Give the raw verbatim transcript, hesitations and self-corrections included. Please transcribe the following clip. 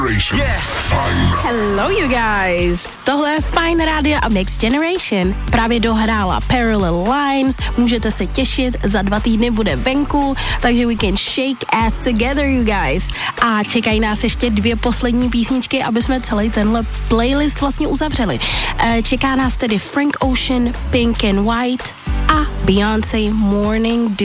Yeah. Hello you guys, tohle je Fajn Radio a Next Generation. Právě dohrála Parallel Lines, můžete se těšit, za dva týdny bude venku, takže we can shake ass together you guys. A čekají nás ještě dvě poslední písničky, aby jsme celý tenhle playlist vlastně uzavřeli. Čeká nás tedy Frank Ocean, Pink and White a Beyoncé Morning Dew.